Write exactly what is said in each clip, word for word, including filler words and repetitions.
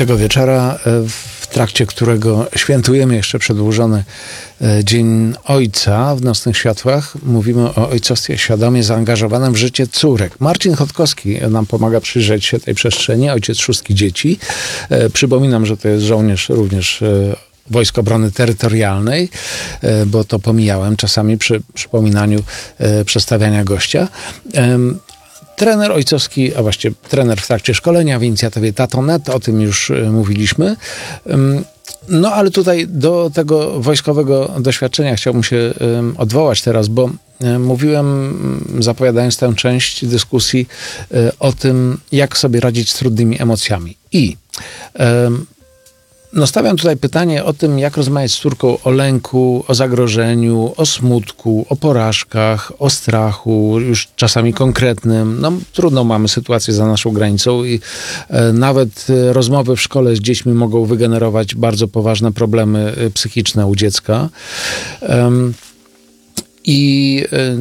Tego wieczora, w trakcie którego świętujemy jeszcze przedłużony Dzień Ojca w Nocnych Światłach, mówimy o ojcostwie świadomie zaangażowanym w życie córek. Marcin Chodkowski nam pomaga przyjrzeć się tej przestrzeni, ojciec szóstki dzieci. Przypominam, że to jest żołnierz również Wojsk Obrony Terytorialnej, bo to pomijałem czasami przy przypominaniu przedstawiania gościa. Trener ojcowski, a właściwie trener w trakcie szkolenia w inicjatywie Tato kropka net, o tym już mówiliśmy. No ale tutaj do tego wojskowego doświadczenia chciałbym się odwołać teraz, bo mówiłem, zapowiadając tę część dyskusji, o tym, jak sobie radzić z trudnymi emocjami. I no stawiam tutaj pytanie o tym, jak rozmawiać z córką o lęku, o zagrożeniu, o smutku, o porażkach, o strachu, już czasami konkretnym. No trudną mamy sytuację za naszą granicą i e, nawet rozmowy w szkole z dziećmi mogą wygenerować bardzo poważne problemy psychiczne u dziecka. Um, I e,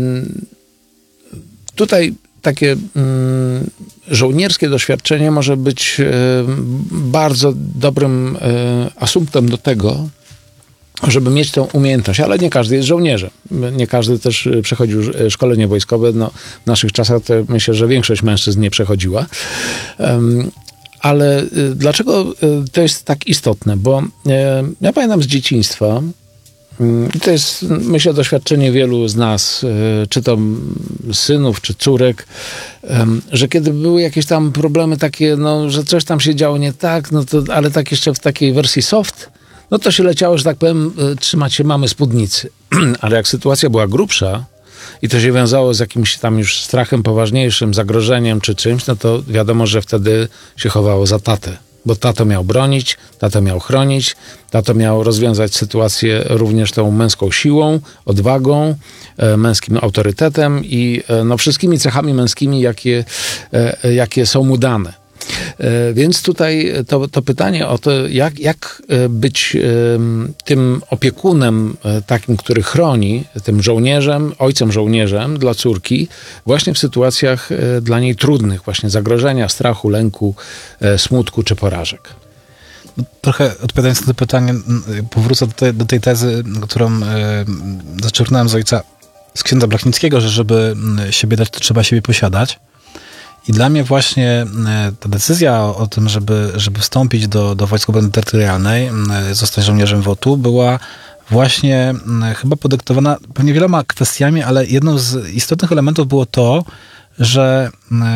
tutaj takie mm, żołnierskie doświadczenie może być e, bardzo dobrym e, asumptem do tego, żeby mieć tę umiejętność, ale nie każdy jest żołnierzem. Nie każdy też przechodził szkolenie wojskowe. No, w naszych czasach to myślę, że większość mężczyzn nie przechodziła. Um, ale e, dlaczego e, to jest tak istotne? Bo e, ja pamiętam z dzieciństwa, i to jest, myślę, doświadczenie wielu z nas, czy to synów, czy córek, że kiedy były jakieś tam problemy takie, no, że coś tam się działo nie tak, no to, ale tak jeszcze w takiej wersji soft, no to się leciało, że tak powiem, trzymać się mamy spódnicy. Ale jak sytuacja była grubsza i to się wiązało z jakimś tam już strachem poważniejszym, zagrożeniem czy czymś, no to wiadomo, że wtedy się chowało za tatę. Bo tato miał bronić, tato miał chronić, tato miał rozwiązać sytuację również tą męską siłą, odwagą, e, męskim autorytetem i e, no, wszystkimi cechami męskimi, jakie, e, jakie są mu dane. E, więc tutaj to, to pytanie o to, jak, jak być e, tym opiekunem e, takim, który chroni, tym żołnierzem, ojcem żołnierzem dla córki, właśnie w sytuacjach e, dla niej trudnych, właśnie zagrożenia, strachu, lęku, e, smutku czy porażek. Trochę odpowiadając na to pytanie, powrócę do tej, do tej tezy, którą e, zaczerpnąłem z ojca, z księdza Blachnickiego, że żeby siebie dać, to trzeba siebie posiadać. I dla mnie właśnie ta decyzja o tym, żeby, żeby wstąpić do, do Wojsk Obrony Terytorialnej, zostać żołnierzem W O T u, była właśnie chyba podyktowana pewnie wieloma kwestiami, ale jedną z istotnych elementów było to, że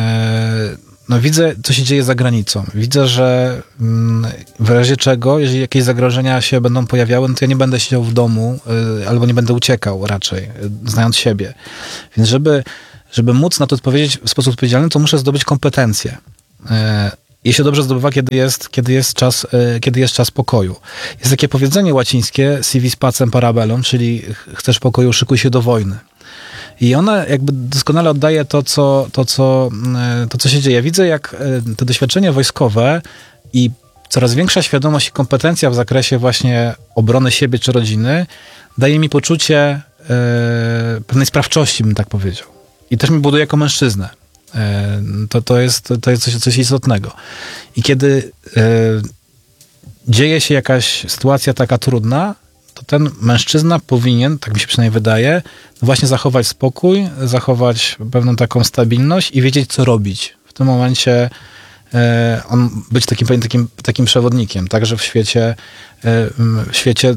no, widzę, co się dzieje za granicą. Widzę, że w razie czego, jeżeli jakieś zagrożenia się będą pojawiały, no to ja nie będę siedział w domu albo nie będę uciekał raczej, znając siebie. Więc żeby Żeby móc na to odpowiedzieć w sposób odpowiedzialny, to muszę zdobyć kompetencje. I się dobrze zdobywa, kiedy jest, kiedy jest czas, kiedy jest czas pokoju. Jest takie powiedzenie łacińskie, si vis pacem para bellum, czyli chcesz pokoju, szykuj się do wojny. I ona jakby doskonale oddaje to, co, to, co, to, co się dzieje. Widzę, jak te doświadczenia wojskowe i coraz większa świadomość i kompetencja w zakresie właśnie obrony siebie czy rodziny daje mi poczucie pewnej sprawczości, bym tak powiedział. I też mi buduje jako mężczyznę. To, to jest, to jest coś, coś istotnego. I kiedy e, dzieje się jakaś sytuacja taka trudna, to ten mężczyzna powinien, tak mi się przynajmniej wydaje, właśnie zachować spokój, zachować pewną taką stabilność i wiedzieć, co robić. W tym momencie e, on być takim, takim, takim przewodnikiem, także w świecie w świecie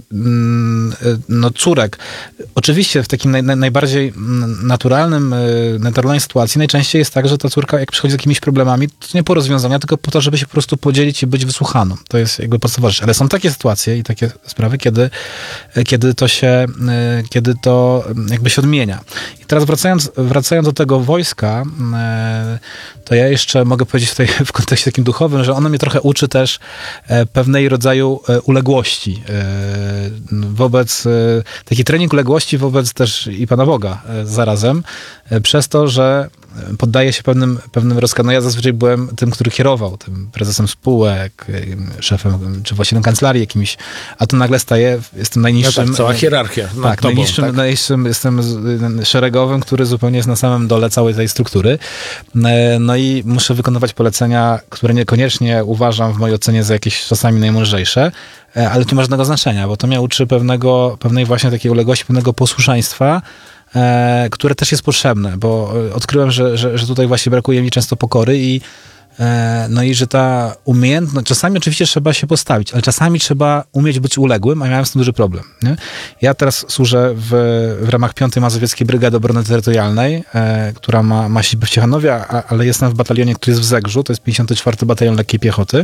no, córek. Oczywiście w takim naj, najbardziej naturalnym, naturalnej sytuacji najczęściej jest tak, że ta córka, jak przychodzi z jakimiś problemami, to nie po rozwiązania, tylko po to, żeby się po prostu podzielić i być wysłuchaną. To jest jakby podstawowa rzecz. Ale są takie sytuacje i takie sprawy, kiedy, kiedy to się, kiedy to jakby się odmienia. I teraz wracając, wracając do tego wojska, to ja jeszcze mogę powiedzieć tutaj w kontekście takim duchowym, że ono mnie trochę uczy też pewnej rodzaju uległości wobec, taki trening uległości wobec też i Pana Boga zarazem, przez to, że poddaje się pewnym, pewnym rozkazom. No ja zazwyczaj byłem tym, który kierował, tym prezesem spółek, szefem, czy właścicielem kancelarii jakimś, a tu nagle staję, jestem najniższym... No tak, cała hierarchia nad tak, tobą, najniższym, tak? najniższym jestem szeregowym, który zupełnie jest na samym dole całej tej struktury. No i muszę wykonywać polecenia, które niekoniecznie uważam w mojej ocenie za jakieś czasami najmądrzejsze, ale to ma żadnego znaczenia, bo to mnie uczy pewnego, pewnej właśnie takiej uległości, pewnego posłuszeństwa, e, które też jest potrzebne, bo odkryłem, że, że, że tutaj właśnie brakuje mi często pokory i e, no i że ta umiejętność, czasami oczywiście trzeba się postawić, ale czasami trzeba umieć być uległym, a miałem z tym duży problem. Nie? Ja teraz służę w, w ramach piątej Mazowieckiej Brygady Obrony Terytorialnej, e, która ma, ma siedzibę w Ciechanowie, a, ale jestem w batalionie, który jest w Zegrzu, to jest pięćdziesiąty czwarty Batalion Lekkiej Piechoty.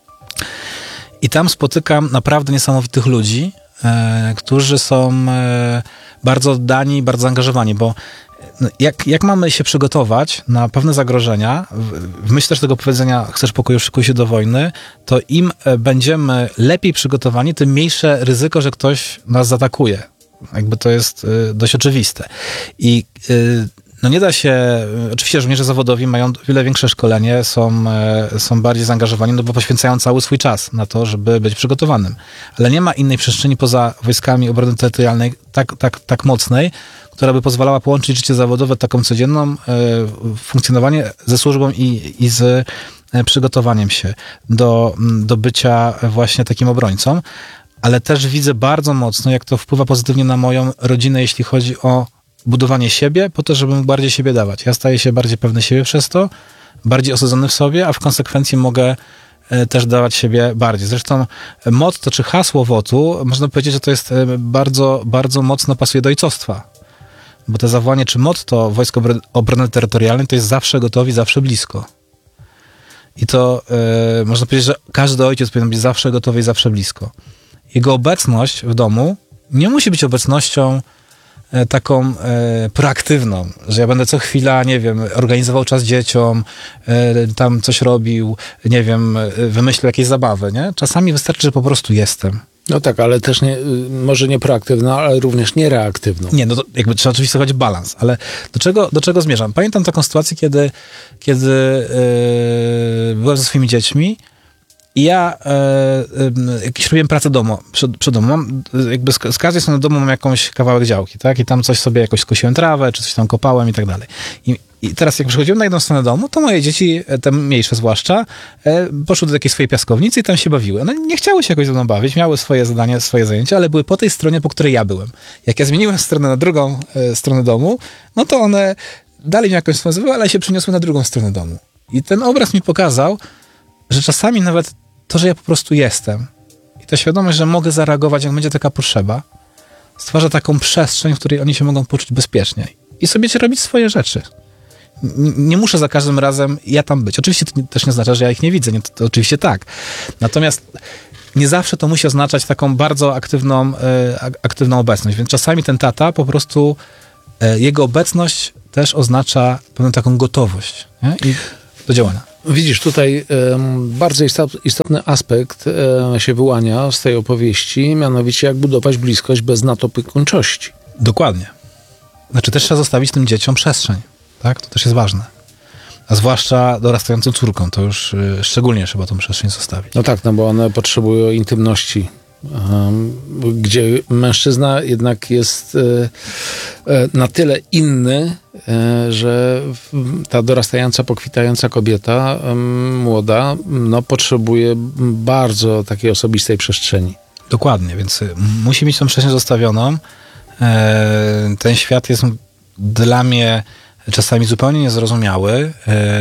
I tam spotykam naprawdę niesamowitych ludzi, e, którzy są e, bardzo oddani, bardzo zaangażowani, bo jak, jak mamy się przygotować na pewne zagrożenia, w, w myśl też tego powiedzenia chcesz pokoju, szykuj się do wojny, to im będziemy lepiej przygotowani, tym mniejsze ryzyko, że ktoś nas zaatakuje. Jakby to jest e, dość oczywiste. I e, no nie da się, oczywiście żołnierze zawodowi mają wiele większe szkolenie, są, są bardziej zaangażowani, no bo poświęcają cały swój czas na to, żeby być przygotowanym. Ale nie ma innej przestrzeni poza wojskami obrony terytorialnej tak, tak, tak mocnej, która by pozwalała połączyć życie zawodowe, taką codzienną, funkcjonowanie ze służbą i, i z przygotowaniem się do, do bycia właśnie takim obrońcą. Ale też widzę bardzo mocno, jak to wpływa pozytywnie na moją rodzinę, jeśli chodzi o budowanie siebie po to, żeby mógł bardziej siebie dawać. Ja staję się bardziej pewny siebie przez to, bardziej osadzony w sobie, a w konsekwencji mogę też dawać siebie bardziej. Zresztą motto czy hasło W O T-u, można powiedzieć, że to jest bardzo, bardzo mocno pasuje do ojcostwa. Bo to zawołanie czy motto Wojsk Obrony Terytorialnej to jest zawsze gotowi, zawsze blisko. I to yy, można powiedzieć, że każdy ojciec powinien być zawsze gotowy i zawsze blisko. Jego obecność w domu nie musi być obecnością taką e, proaktywną, że ja będę co chwila, nie wiem, organizował czas dzieciom, e, tam coś robił, nie wiem, e, wymyślił jakieś zabawy, nie? Czasami wystarczy, że po prostu jestem. No tak, ale też nie, może nie proaktywną, ale również niereaktywną. Nie, no to jakby trzeba oczywiście zachować balans, ale do czego, do czego zmierzam? Pamiętam taką sytuację, kiedy, kiedy e, byłem ze swoimi dziećmi i ja e, e, jakiś robiłem pracę domu, przy, przy domu. Mam, jakby z, z każdej strony domu mam jakąś kawałek działki, tak? I tam coś sobie jakoś skosiłem trawę, czy coś tam kopałem i tak dalej. I, i teraz jak przychodziłem na jedną stronę domu, to moje dzieci, te mniejsze zwłaszcza, e, poszły do takiej swojej piaskownicy i tam się bawiły. One nie chciały się jakoś ze mną bawić, miały swoje zadania, swoje zajęcia, ale były po tej stronie, po której ja byłem. Jak ja zmieniłem stronę na drugą e, stronę domu, no to one dalej mnie jakoś swoją, ale się przeniosły na drugą stronę domu. I ten obraz mi pokazał, że czasami nawet to, że ja po prostu jestem i ta świadomość, że mogę zareagować, jak będzie taka potrzeba, stwarza taką przestrzeń, w której oni się mogą poczuć bezpieczniej i sobie robić swoje rzeczy. N- nie muszę za każdym razem ja tam być. Oczywiście to też nie oznacza, że ja ich nie widzę. Nie, to, to oczywiście tak. Natomiast nie zawsze to musi oznaczać taką bardzo aktywną, e, aktywną obecność. Więc czasami ten tata po prostu, e, jego obecność też oznacza pewną taką gotowość, nie? I do działania. Widzisz, tutaj um, bardzo istotny aspekt um, się wyłania z tej opowieści, mianowicie jak budować bliskość bez nadopiekuńczości. Dokładnie. Znaczy też trzeba zostawić tym dzieciom przestrzeń, tak? To też jest ważne. A zwłaszcza dorastającym córkom, to już y, szczególnie trzeba tą przestrzeń zostawić. No tak, no bo one potrzebują intymności, um, gdzie mężczyzna jednak jest y, y, na tyle inny, y, że ta dorastająca, pokwitająca kobieta, y, młoda, no potrzebuje bardzo takiej osobistej przestrzeni. Dokładnie, więc y, musi mieć tą przestrzeń zostawioną. E, ten świat jest dla mnie czasami zupełnie niezrozumiały.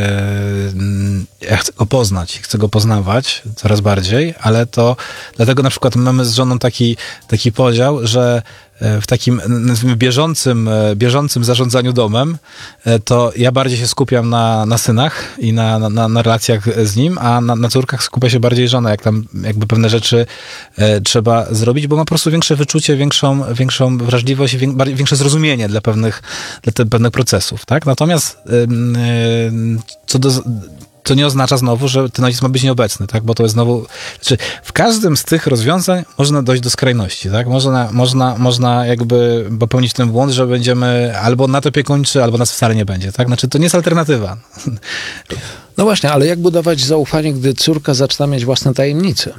Ja chcę go poznać, chcę go poznawać coraz bardziej, ale to dlatego na przykład mamy z żoną taki, taki podział, że w takim bieżącym, bieżącym zarządzaniu domem to ja bardziej się skupiam na, na synach i na, na, na relacjach z nim, a na, na córkach skupia się bardziej żona, jak tam jakby pewne rzeczy e, trzeba zrobić, bo ma po prostu większe wyczucie, większą, większą wrażliwość i wię, większe zrozumienie dla pewnych, dla te, pewnych procesów, tak? Natomiast e, e, co do to nie oznacza znowu, że ten ojciec ma być nieobecny, tak? Bo to jest znowu... Znaczy, w każdym z tych rozwiązań można dojść do skrajności, tak? Można, można, można jakby popełnić ten błąd, że będziemy albo nadopiekuńczy, albo nas wcale nie będzie, tak? Znaczy, to nie jest alternatywa. No właśnie, ale jak budować zaufanie, gdy córka zaczyna mieć własne tajemnice?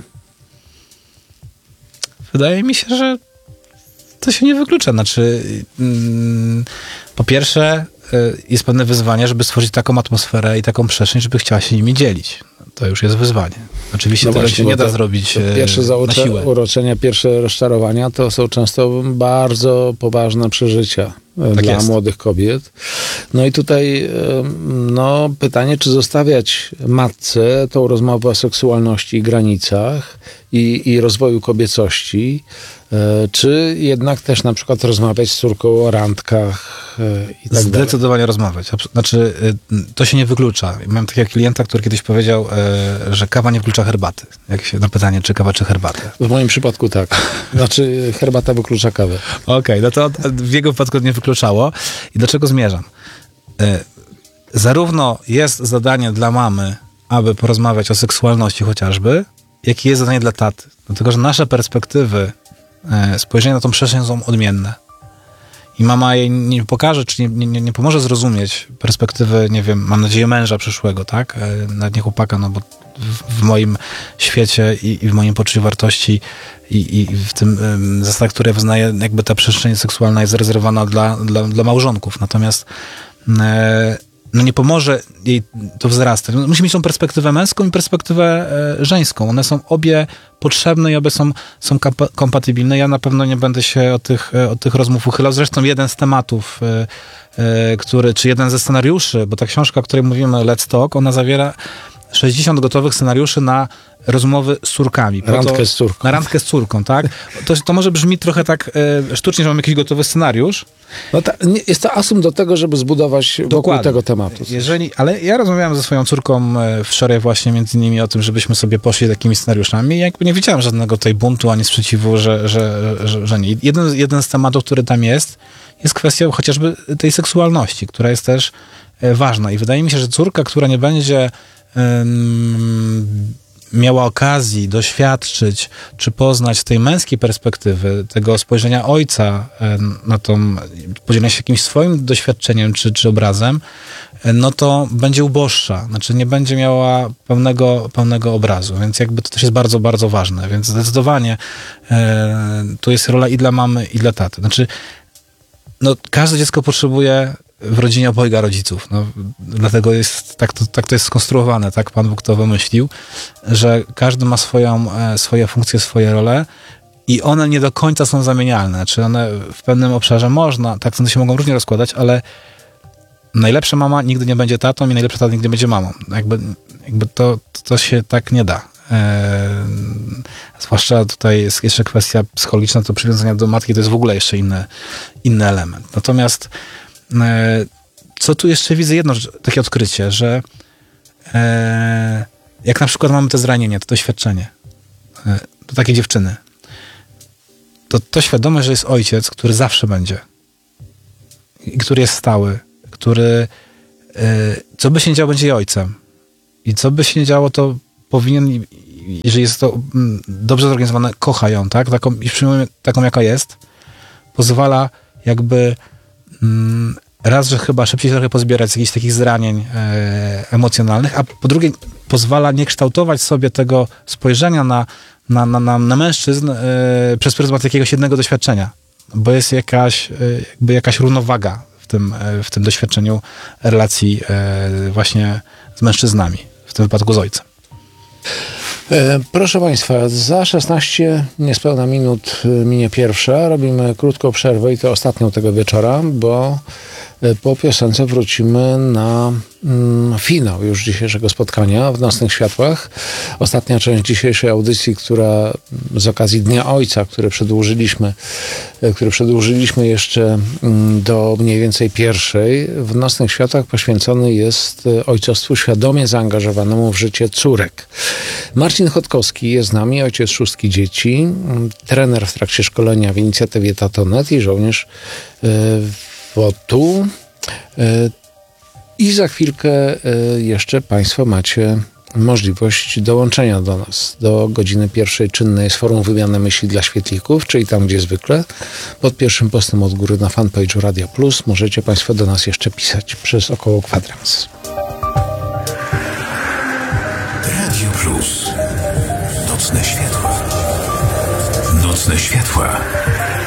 Wydaje mi się, że to się nie wyklucza. Znaczy, mm, po pierwsze, y, jest pewne wyzwanie, żeby stworzyć taką atmosferę i taką przestrzeń, żeby chciała się nimi dzielić. To już jest wyzwanie. Oczywiście No tego właśnie, się bo nie da to- zrobić to y, Pierwsze na zaucze- siłę. uroczenia, pierwsze rozczarowania to są często bardzo poważne przeżycia e, Tak dla jest. młodych kobiet. No i tutaj e, no, pytanie, czy zostawiać matce tą rozmowę o seksualności i granicach i, i rozwoju kobiecości, e, czy jednak też na przykład rozmawiać z córką o randkach e, i tak dalej. Zdecydowanie rozmawiać. Abs- Znaczy, y, to się nie wyklucza. Mam takiego klienta, który kiedyś powiedział, y, że kawa nie wyklucza herbaty. Jak się na pytanie, czy kawa, czy herbatę. W moim przypadku tak. Znaczy herbata wyklucza kawę. Okej, no to w jego wypadku nie wykluczało. I do czego zmierzam? Y, Zarówno jest zadanie dla mamy, aby porozmawiać o seksualności chociażby, jak i jest zadanie dla taty. Dlatego, że nasze perspektywy y, spojrzenia na tą przestrzeń są odmienne. I mama jej nie pokaże, czy nie, nie, nie pomoże zrozumieć perspektywy, nie wiem, mam nadzieję, męża przyszłego, tak? E, Nawet nie chłopaka, no bo w, w moim świecie i, i w moim poczuciu wartości i, i w tym um, zasadach, które wyznaję, jakby ta przestrzeń seksualna jest zarezerwowana dla, dla, dla małżonków. Natomiast e, no nie pomoże jej to wzrastać. Musi mieć tą perspektywę męską i perspektywę e, żeńską. One są obie potrzebne i obie są, są kapa- kompatybilne. Ja na pewno nie będę się od tych, e, od tych rozmów uchylał. Zresztą jeden z tematów, e, e, który, czy jeden ze scenariuszy, bo ta książka, o której mówimy, Let's Talk, ona zawiera sześćdziesiąt gotowych scenariuszy na rozmowy z córkami. Po Randkę to, z córką. Na randkę z córką, tak? To, to może brzmi trochę tak e, sztucznie, że mam jakiś gotowy scenariusz. No ta, nie, jest to asum do tego, żeby zbudować wokół Dokładnie. tego tematu. Jeżeli, ale ja rozmawiałem ze swoją córką e, wczoraj właśnie między innymi o tym, żebyśmy sobie poszli takimi scenariuszami i jakby nie widziałem żadnego tutaj buntu ani sprzeciwu, że, że, że, że nie. Jeden, jeden z tematów, który tam jest, jest kwestia chociażby tej seksualności, która jest też e, ważna i wydaje mi się, że córka, która nie będzie em, miała okazji doświadczyć, czy poznać tej męskiej perspektywy, tego spojrzenia ojca na tą, podzielenia się jakimś swoim doświadczeniem, czy, czy obrazem, no to będzie uboższa, znaczy nie będzie miała pełnego, pełnego obrazu, więc jakby to też jest bardzo, bardzo ważne, więc zdecydowanie e, tu jest rola i dla mamy, i dla taty. Znaczy, no każde dziecko potrzebuje w rodzinie obojga rodziców. No, dlatego jest, tak, to, tak to jest skonstruowane, tak Pan Bóg to wymyślił, że każdy ma swoją, e, swoje funkcje, swoje role i one nie do końca są zamienialne. Znaczy one w pewnym obszarze można, tak one się mogą różnie rozkładać, ale najlepsza mama nigdy nie będzie tatą i najlepsza tata nigdy nie będzie mamą. Jakby, jakby to, to się tak nie da. E, zwłaszcza tutaj jest jeszcze kwestia psychologiczna, to przywiązania do matki to jest w ogóle jeszcze inny, inny element. Natomiast e, co tu jeszcze widzę? Jedno takie odkrycie, że e, jak na przykład mamy to zranienie, to doświadczenie e, do takiej dziewczyny, to to świadomość, że jest ojciec, który zawsze będzie i który jest stały, który e, co by się nie działo, będzie jej ojcem i co by się nie działo, to powinien, jeżeli jest to dobrze zorganizowane, kocha ją, tak? Taką, i przyjmuje taką, jaka jest, pozwala jakby mm, raz, że chyba szybciej trochę pozbierać z jakichś takich zranień e, emocjonalnych, a po drugie pozwala nie kształtować sobie tego spojrzenia na, na, na, na, na mężczyzn e, przez pryzmat jakiegoś jednego doświadczenia, bo jest jakaś, e, jakby jakaś równowaga w tym, e, w tym doświadczeniu relacji e, właśnie z mężczyznami, w tym wypadku z ojcem. E, Proszę Państwa, za szesnaście niespełna minut minie pierwsza. Robimy krótką przerwę i to ostatnią tego wieczora, bo e, po piosence wrócimy na mm, finał już dzisiejszego spotkania w Nocnych Światłach. Ostatnia część dzisiejszej audycji, która z okazji Dnia Ojca, który przedłużyliśmy, e, który przedłużyliśmy jeszcze mm, do mniej więcej pierwszej, w Nocnych Światłach poświęcony jest e, ojcostwu świadomie zaangażowanemu w życie córek. Marcin Chodkowski jest z nami, ojciec szóstki dzieci, trener w trakcie szkolenia w inicjatywie Tato kropka net i żołnierz w O T U. I za chwilkę y, jeszcze Państwo macie możliwość dołączenia do nas. Do godziny pierwszej czynne jest forum wymiany myśli dla świetlików, czyli tam, gdzie zwykle. Pod pierwszym postem od góry na fanpage'u Radia Plus możecie Państwo do nas jeszcze pisać przez około kwadrans. Radio Plus. Nocne światła. Nocne światła.